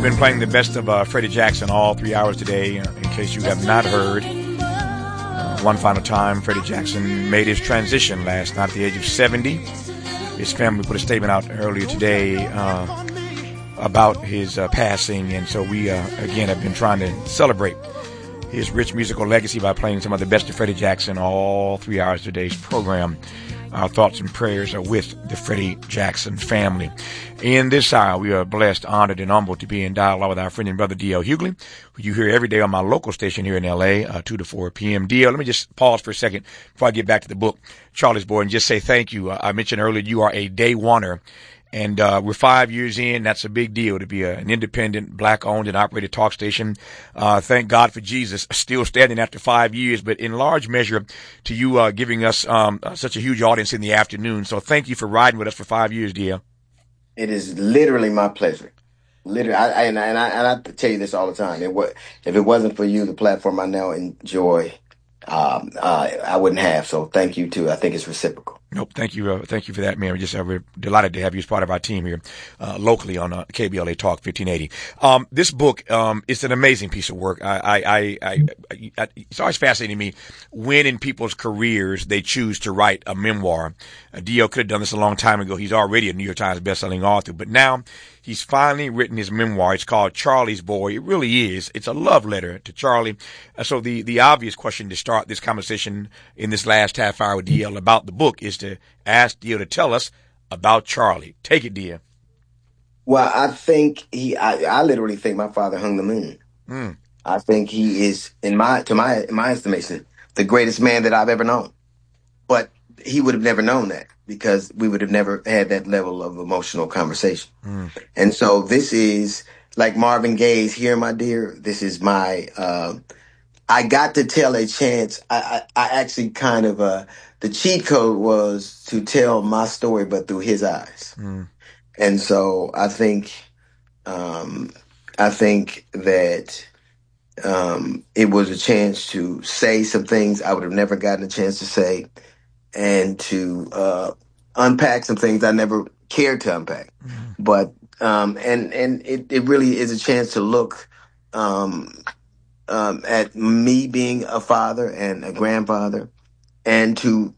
we've been playing the best of Freddie Jackson all 3 hours today. In case you have not heard, one final time, Freddie Jackson made his transition last night at the age of 70. His family put a statement out earlier today about his passing, and so we, again, have been trying to celebrate his rich musical legacy by playing some of the best of Freddie Jackson all 3 hours of today's program. Our thoughts and prayers are with the Freddie Jackson family. In this hour, we are blessed, honored, and humbled to be in dialogue with our friend and brother D.L. Hughley, who you hear every day on my local station here in L.A., 2 to 4 p.m. D.L., let me just pause for a second before I get back to the book, Charlie's Boy, and just say thank you. I mentioned earlier you are a day oneer. And we're 5 years in. That's a big deal to be an independent, black-owned and operated talk station. Thank God for Jesus, still standing after 5 years, but in large measure to you giving us such a huge audience in the afternoon. So thank you for riding with us for 5 years, dear. It is literally my pleasure. Literally, I tell you this all the time. If it wasn't for you, the platform I now enjoy, I wouldn't have. So thank you too. I think it's reciprocal. Nope. Thank you for that, man. We're delighted to have you as part of our team here, locally on KBLA Talk 1580. This book, it's an amazing piece of work. It's always fascinating to me when in people's careers they choose to write a memoir. D.L. could have done this a long time ago. He's already a New York Times bestselling author, but now he's finally written his memoir. It's called Charlie's Boy. It really is. It's a love letter to Charlie. So the obvious question to start this conversation in this last half hour with D.L. about the book is to ask D.L. to tell us about Charlie. Take it, D.L. Well, I think I literally think my father hung the moon. I think he is, in my estimation, the greatest man that I've ever known. But he would have never known that because we would have never had that level of emotional conversation. And so this is like Marvin Gaye's "Here, My Dear." This is my, I got to tell a chance. I actually kind of, the cheat code was to tell my story, but through his eyes. And so I think that it was a chance to say some things I would have never gotten a chance to say, and to unpack some things I never cared to unpack. But and it really is a chance to look at me being a father and a grandfather, and to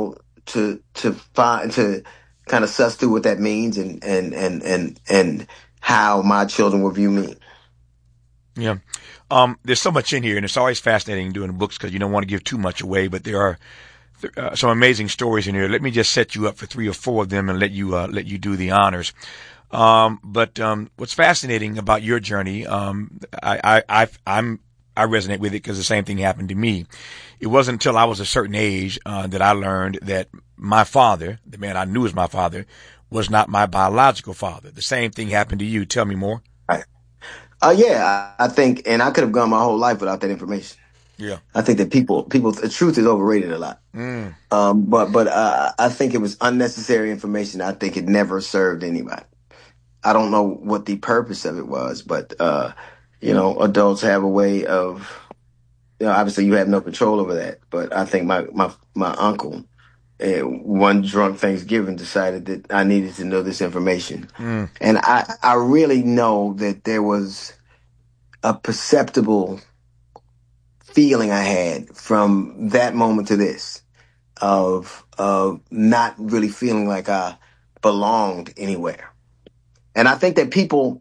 kind of suss through what that means and how my children will view me. Yeah. There's so much in here, and it's always fascinating doing books because you don't want to give too much away, but there are some amazing stories in here. Let me just set you up for 3 or 4 of them and let you do the honors. But what's fascinating about your journey, I resonate with it because the same thing happened to me. It wasn't until I was a certain age that I learned that my father, the man I knew as my father, was not my biological father. The same thing happened to you. Tell me more. Right. I think, and I could have gone my whole life without that information. Yeah. I think that people, the truth is overrated a lot. But I think it was unnecessary information. I think it never served anybody. I don't know what the purpose of it was, but, adults have a way of, obviously you have no control over that. But I think my uncle, one drunk Thanksgiving, decided that I needed to know this information. And I really know that there was a perceptible feeling I had from that moment to this of not really feeling like I belonged anywhere. And I think that people,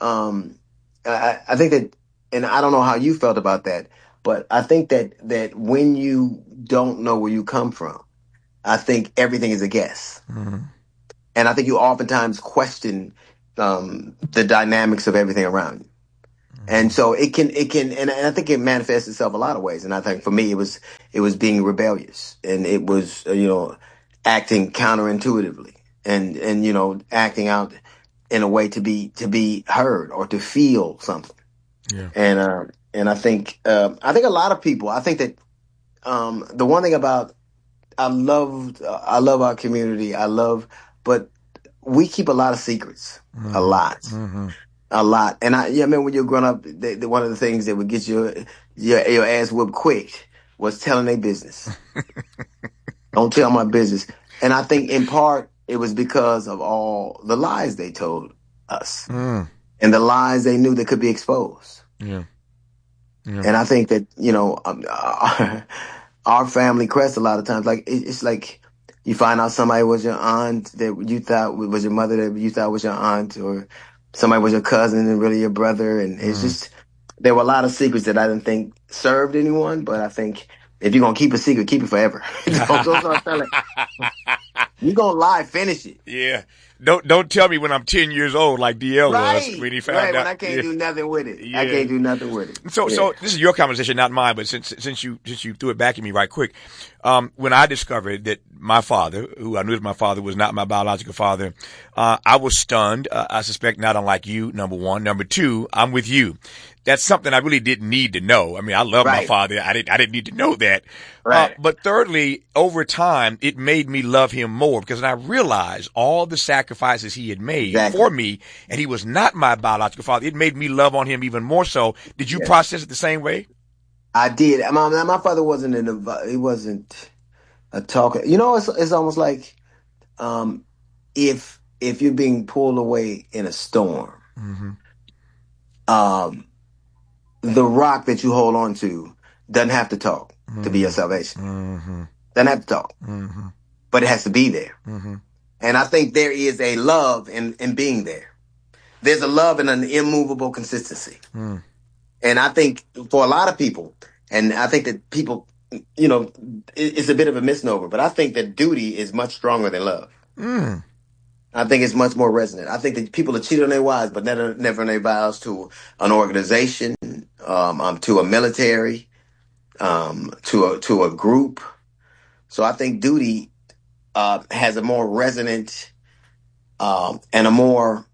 I think that, and I don't know how you felt about that, but I think that when you don't know where you come from, I think everything is a guess. And I think you oftentimes question the dynamics of everything around you. And so it can, and I think it manifests itself a lot of ways. And I think for me, it was being rebellious, and it was, acting counterintuitively and, acting out in a way to be heard or to feel something. Yeah. And I think a lot of people, I think that, the one thing about, I love our community. But we keep a lot of secrets, a lot. And I remember when you were growing up, one of the things that would get your ass whooped quick was telling their business. Don't tell my business. And I think in part it was because of all the lies they told us. and the lies they knew that could be exposed. Yeah. And I think that, our family crest a lot of times, like, it's like you find out somebody was your aunt that you thought was your mother that you thought was your aunt, or somebody was your cousin and really your brother. And it's just, there were a lot of secrets that I didn't think served anyone, but I think if you're going to keep a secret, keep it forever. You're going to lie, finish it. Yeah. Don't tell me when I'm 10 years old like DL was when he found out. When I can't do nothing with it. Yeah. I can't do nothing with it. So this is your conversation, not mine, but since you threw it back at me right quick, when I discovered that my father, who I knew as my father, was not my biological father, I was stunned. I suspect not unlike you, number one. Number two, I'm with you. That's something I really didn't need to know. I mean, I love my father. I didn't need to know that. Right. But thirdly, over time, it made me love him more because I realized all the sacrifices he had made for me, and he was not my biological father. It made me love on him even more so. Did you process it the same way? I did. My father wasn't he wasn't a talker. It's almost like, if you're being pulled away in a storm, the rock that you hold on to doesn't have to talk to be your salvation. Doesn't have to talk, but it has to be there. And I think there is a love in being there. There's a love and an immovable consistency. And I think for a lot of people, and I think that people, it's a bit of a misnomer, but I think that duty is much stronger than love. I think it's much more resonant. I think that people are cheating on their wives, but never on their vows to an organization, to a military, to a group. So I think duty has a more resonant and a more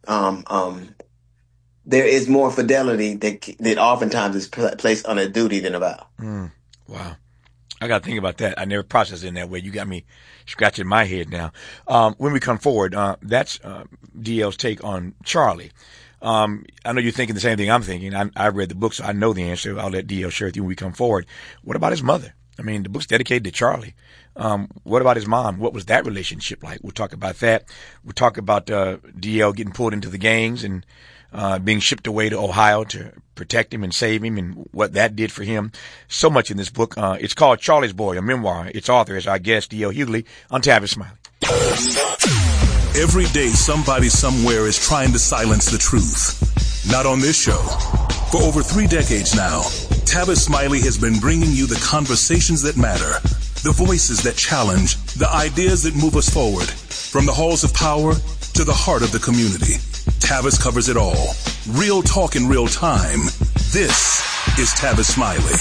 there is more fidelity that oftentimes is placed on a duty than a vow. Wow. I got to think about that. I never processed it in that way. You got me scratching my head now. When we come forward, that's DL's take on Charlie. I know you're thinking the same thing I'm thinking. I read the book, so I know the answer. I'll let DL share with you when we come forward. What about his mother? I mean, the book's dedicated to Charlie. What about his mom? What was that relationship like? We'll talk about that. We'll talk about DL getting pulled into the gangs and being shipped away to Ohio to protect him and save him, and what that did for him. So much in this book. It's called Charlie's Boy, a memoir. Its author is our guest, D.L. Hughley, on Tavis Smiley. Every day, somebody somewhere is trying to silence the truth. Not on this show. For over 3 decades now, Tavis Smiley has been bringing you the conversations that matter, the voices that challenge, the ideas that move us forward, from the halls of power to the heart of the community. Tavis covers it all. Real talk in real time. This is Tavis Smiley.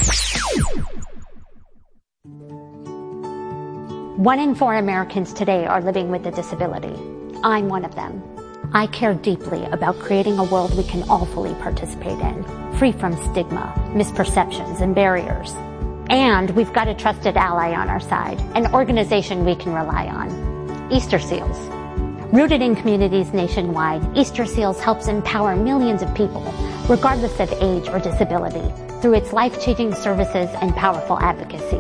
1 in 4 Americans today are living with a disability. I'm one of them. I care deeply about creating a world we can all fully participate in, free from stigma, misperceptions, and barriers. And we've got a trusted ally on our side, an organization we can rely on, Easter Seals. Rooted in communities nationwide, Easter Seals helps empower millions of people, regardless of age or disability, through its life-changing services and powerful advocacy.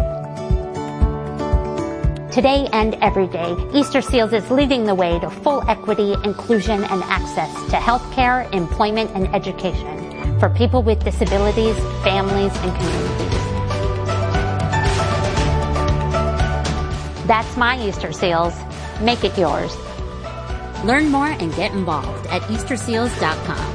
Today and every day, Easter Seals is leading the way to full equity, inclusion, and access to healthcare, employment, and education for people with disabilities, families, and communities. That's my Easter Seals. Make it yours. Learn more and get involved at EasterSeals.com.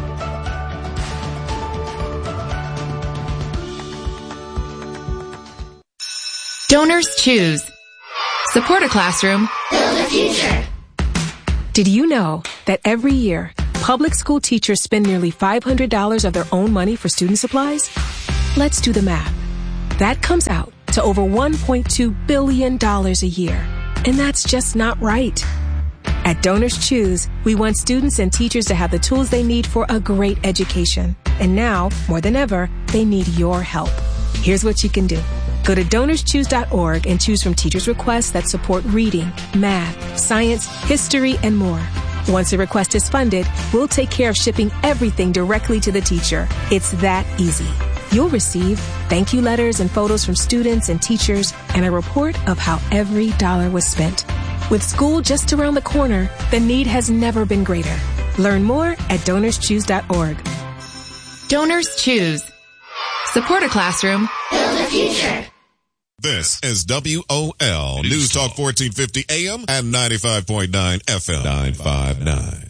Donors choose. Support a classroom. Build a future. Did you know that every year, public school teachers spend nearly $500 of their own money for student supplies? Let's do the math. That comes out to over $1.2 billion a year. And that's just not right. At Donors Choose, we want students and teachers to have the tools they need for a great education. And now, more than ever, they need your help. Here's what you can do. Go to DonorsChoose.org and choose from teachers' requests that support reading, math, science, history, and more. Once a request is funded, we'll take care of shipping everything directly to the teacher. It's that easy. You'll receive thank you letters and photos from students and teachers and a report of how every dollar was spent. With school just around the corner, the need has never been greater. Learn more at DonorsChoose.org. Donors Choose. Support a classroom. Build a future. This is WOL News Talk 1450 AM and 95.9 FM 959.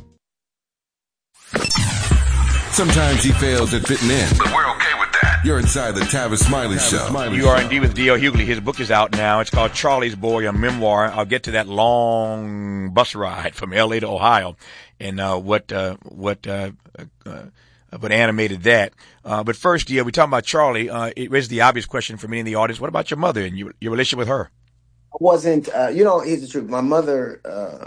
Sometimes he fails at fitting in, but we're okay with that. You're inside the Tavis Smiley Show. You are indeed with D.L. Hughley. His book is out now. It's called Charlie's Boy, a memoir. I'll get to that long bus ride from L.A. to Ohio and what animated that. But first, D.L., we're talking about Charlie. It raises the obvious question for many in the audience. What about your mother and your relationship with her? I wasn't, here's the truth. My mother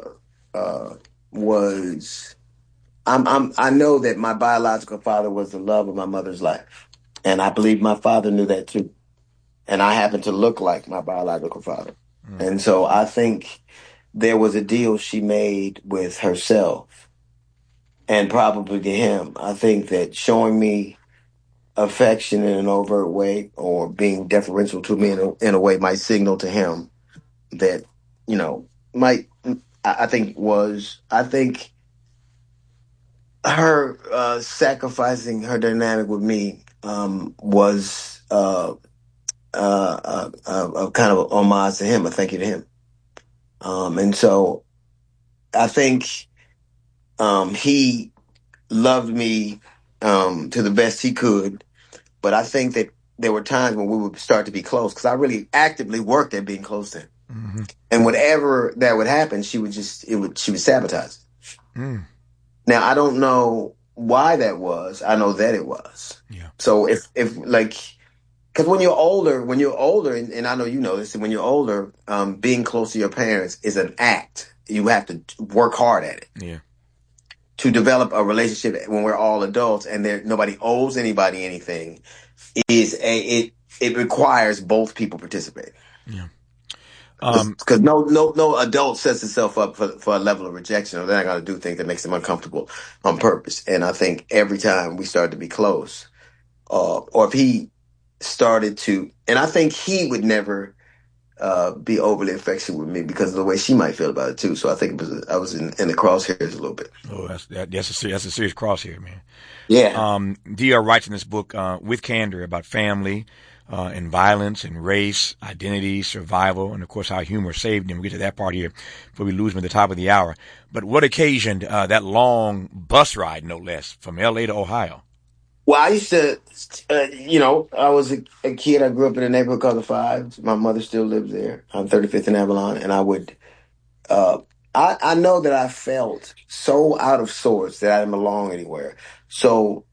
was... I know that my biological father was the love of my mother's life. And I believe my father knew that too. And I happen to look like my biological father. And so I think there was a deal she made with herself and probably to him. I think that showing me affection in an overt way or being deferential to me in a way might signal to him that, I think her sacrificing her dynamic with me was a kind of homage to him, a thank you to him. And so I think he loved me to the best he could, but I think that there were times when we would start to be close because I really actively worked at being close to him. Mm-hmm. And whenever that would happen, she would sabotage it. Now, I don't know why that was. I know that it was. Yeah. So if because when you're older, and I know you know this, when you're older, being close to your parents is an act. You have to work hard at it. Yeah. To develop a relationship when we're all adults and nobody owes anybody anything it requires both people participating. Yeah. Because no adult sets itself up for a level of rejection, or they're not going to do things that makes them uncomfortable on purpose. And I think every time we started to be close, or if he started to, and I think he would never be overly affectionate with me because of the way she might feel about it too. So I think I was in the crosshairs a little bit. Oh, that's a serious crosshair, man. Yeah. D.R. writes in this book with candor about family. And violence and race, identity, survival, and of course how humor saved him. We'll get to that part here before we lose him at the top of the hour. But what occasioned that long bus ride, no less, from L.A. to Ohio? Well, I used to, I was a kid. I grew up in a neighborhood called the Fives. My mother still lives there on 35th and Avalon. And I would, I know that I felt so out of sorts that I didn't belong anywhere. So,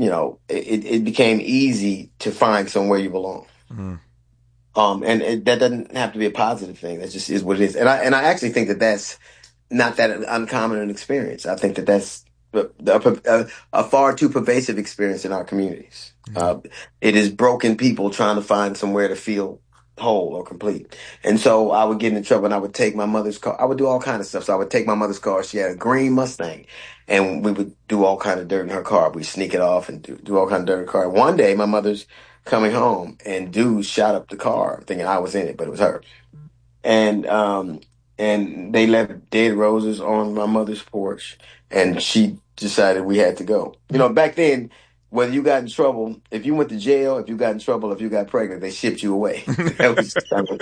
it became easy to find somewhere you belong. Mm-hmm. And that doesn't have to be a positive thing. That just is what it is. And I actually think that that's not that uncommon an experience. I think that that's a far too pervasive experience in our communities. Mm-hmm. It is broken people trying to find somewhere to feel whole or complete. And so I would get in trouble and I would take my mother's car. I would do all kinds of stuff. So I would take my mother's car. She had a green Mustang and we would do all kind of dirt in her car. We'd sneak it off and do all kind of dirt in her car. One day my mother's coming home and dudes shot up the car thinking I was in it, but it was her. And they left dead roses on my mother's porch and she decided we had to go. Back then, whether you got in trouble, if you went to jail, if you got in trouble, if you got pregnant, they shipped you away. That was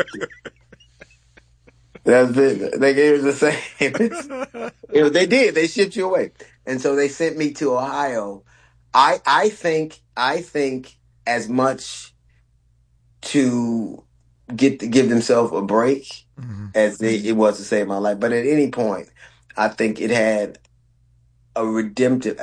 it. It was the same. They did. They shipped you away. And so they sent me to Ohio. I think as much to give themselves a break as it was to save my life. But at any point, I think it had a redemptive,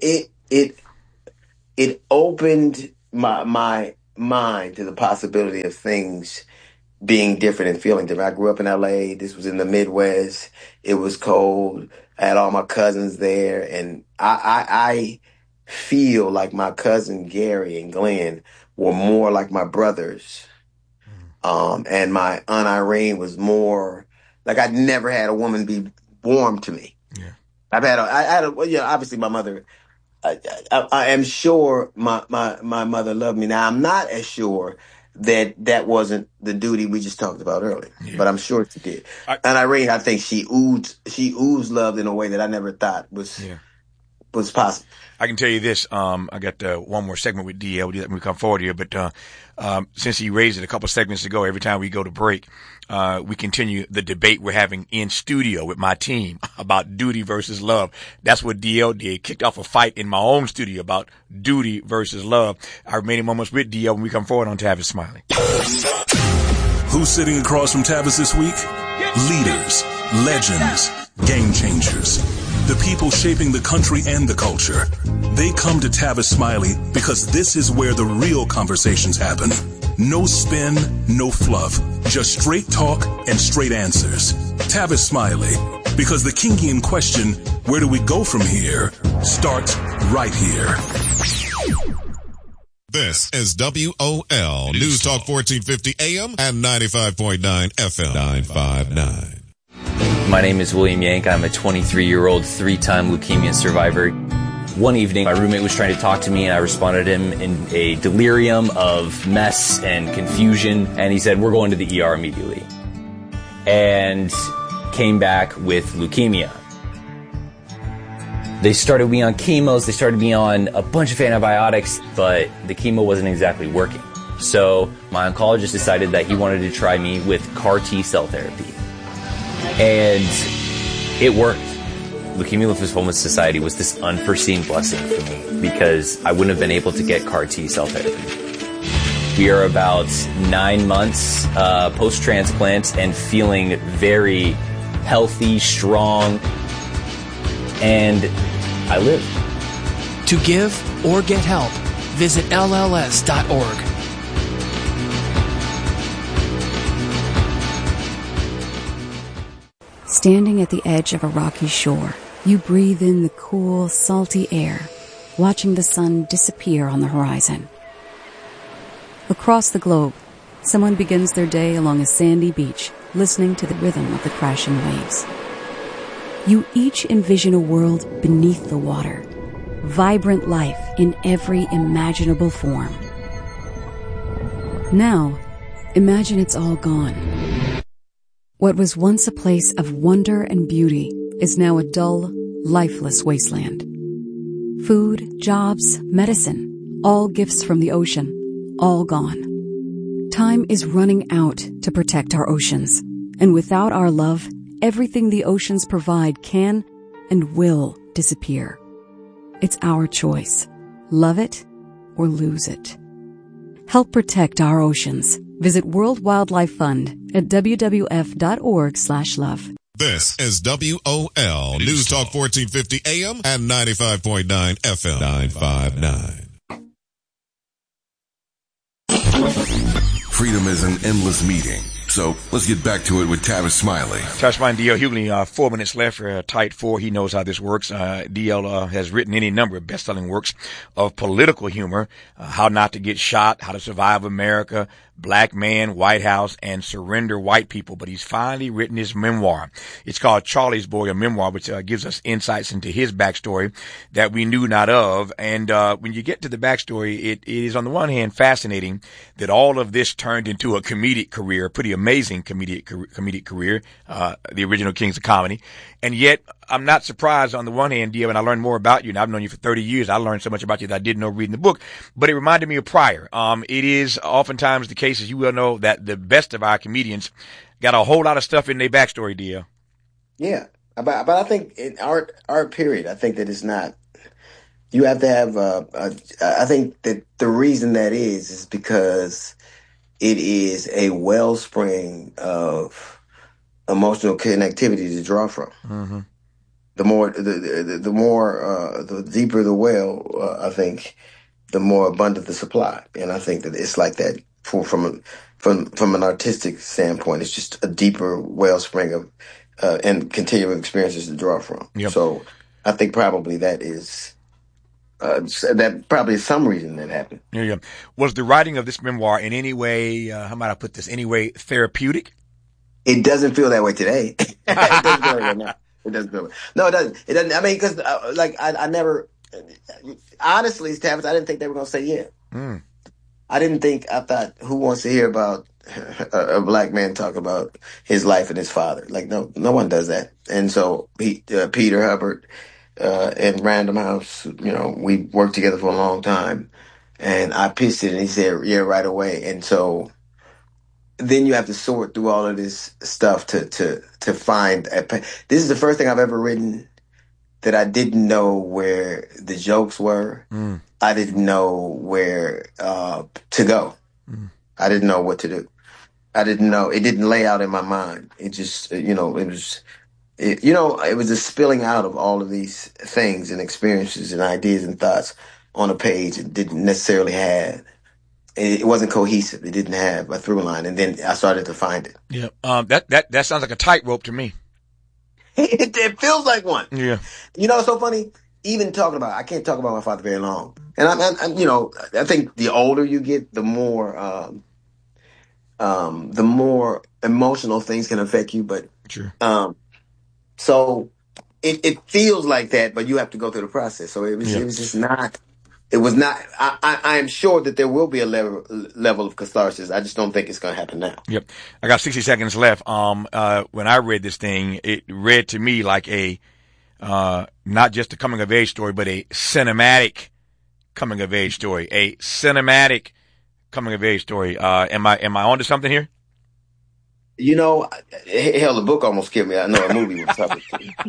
it opened my mind to the possibility of things being different and feeling different. I grew up in LA. This was in the Midwest. It was cold. I had all my cousins there. And I feel like my cousin Gary and Glenn were more like my brothers. And my Aunt Irene was more like I'd never had a woman be warm to me. Yeah. I had obviously my mother, I am sure my mother loved me. Now, I'm not as sure that wasn't the duty we just talked about earlier. Yeah. But I'm sure she did. And Irene, I think she oozed love in a way that I never thought was possible. I can tell you this. I got one more segment with DL. We'll do that when we come forward here. But since he raised it a couple segments ago, every time we go to break, we continue the debate we're having in studio with my team about duty versus love. That's what DL did. Kicked off a fight in my own studio about duty versus love. Our remaining moments with DL when we come forward on Tavis Smiley. Who's sitting across from Tavis this week? Leaders, legends, game changers. The people shaping the country and the culture. They come to Tavis Smiley because this is where the real conversations happen. No spin, no fluff. Just straight talk and straight answers. Tavis Smiley. Because the kinky question, where do we go from here, starts right here. This is WOL News Talk 1450 AM and 95.9 FM 959. My name is William Yank. I'm a 23-year-old three-time leukemia survivor. One evening, my roommate was trying to talk to me, and I responded to him in a delirium of mess and confusion, and he said, "We're going to the ER immediately." And came back with leukemia. They started me on chemos, they started me on a bunch of antibiotics, but the chemo wasn't exactly working. So my oncologist decided that he wanted to try me with CAR T-cell therapy. And it worked. Leukemia Lymphoma Society was this unforeseen blessing for me because I wouldn't have been able to get CAR T-cell therapy. We are about 9 months post-transplant and feeling very healthy, strong, and I live. To give or get help, visit LLS.org. Standing at the edge of a rocky shore, you breathe in the cool, salty air, watching the sun disappear on the horizon. Across the globe, someone begins their day along a sandy beach, listening to the rhythm of the crashing waves. You each envision a world beneath the water, vibrant life in every imaginable form. Now, imagine it's all gone. What was once a place of wonder and beauty is now a dull, lifeless wasteland. Food, jobs, medicine, all gifts from the ocean, all gone. Time is running out to protect our oceans, and without our love, everything the oceans provide can and will disappear. It's our choice. Love it or lose it. Help protect our oceans. Visit World Wildlife Fund at wwf.org/love. This is WOL News Talk 1450 AM and 95.9 FM 959. Freedom is an endless meeting. So let's get back to it with Tavis Smiley. Tavis Smiley and D.L. Hughley, 4 minutes left for a tight four. He knows how this works. D.L. Has written any number of best-selling works of political humor, How Not to Get Shot, How to Survive America, Black Man, White House, and Surrender White People. But he's finally written his memoir. It's called Charlie's Boy, a memoir, which gives us insights into his backstory that we knew not of. And when you get to the backstory, it is on the one hand fascinating that all of this turned into a comedic career, a pretty amazing comedic career, the original Kings of Comedy. And yet, I'm not surprised on the one hand, Dio, and I learned more about you, and I've known you for 30 years. I learned so much about you that I didn't know reading the book, but it reminded me of Pryor. It is oftentimes the case, as you well know, that the best of our comedians got a whole lot of stuff in their backstory, Dio. Yeah, but I think in art period, I think that it's not. You have to have. I think that the reason that is because it is a wellspring of emotional connectivity to draw from. Mm-hmm. The deeper the well, I think, the more abundant the supply, and I think that it's like that from an artistic standpoint. It's just a deeper wellspring of and continuing experiences to draw from. Yep. So I think probably that is. That probably is some reason that happened. Yeah. Was the writing of this memoir in any way, how might I put this, any way therapeutic? It doesn't feel that way today. It doesn't feel like that. It doesn't feel. No, it doesn't. It doesn't. I mean, because I never. Honestly, Tavis, I didn't think they were going to say yeah. I thought, who wants to hear about a black man talk about his life and his father? Like, no one does that. And so Peter Hubbard, and Random House, we worked together for a long time, and I pitched it and he said, yeah, right away. And so then you have to sort through all of this stuff to find this is the first thing I've ever written that I didn't know where the jokes were. I didn't know where to go. I didn't know what to do. I didn't know. It didn't lay out in my mind. It just, it was a spilling out of all of these things and experiences and ideas and thoughts on a page. It didn't necessarily have. It wasn't cohesive. It didn't have a through line. And then I started to find it. Yeah. That sounds like a tightrope to me. It feels like one. Yeah. It's so funny. Even talking about, I can't talk about my father very long. And I think the older you get, the more emotional things can affect you. But sure. So it feels like that, but you have to go through the process. So it was just not. It was not. I am sure that there will be a level of catharsis. I just don't think it's going to happen now. Yep. I got 60 seconds left. When I read this thing, it read to me like a not just a coming of age story, but a cinematic coming of age story. A cinematic coming of age story. Am I onto something here? Hell, the book almost killed me. I know a movie was tough.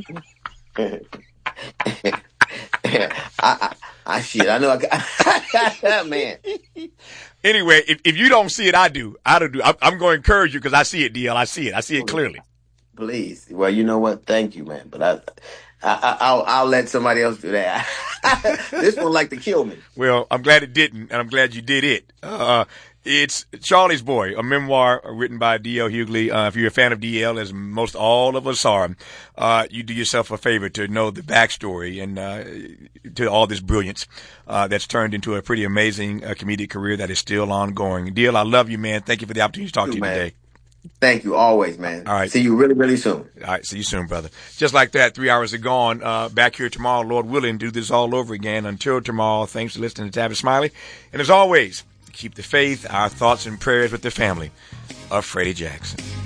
I know. Man. Anyway, if you don't see it, I do. I'm going to encourage you because I see it, DL. I see it. I see it clearly. Please. Well, you know what? Thank you, man. But I'll let somebody else do that. This one like to kill me. Well, I'm glad it didn't, and I'm glad you did it. It's Charlie's Boy, a memoir written by D.L. Hughley. If you're a fan of D.L., as most all of us are, you do yourself a favor to know the backstory and to all this brilliance that's turned into a pretty amazing comedic career that is still ongoing. D.L., I love you, man. Thank you for the opportunity to talk to you today. Thank you. Always, man. All right. See you really, really soon. All right. See you soon, brother. Just like that, 3 hours are gone. Back here tomorrow, Lord willing, do this all over again. Until tomorrow, thanks for listening to Tavis Smiley. And as always, keep the faith, our thoughts and prayers with the family of Freddie Jackson.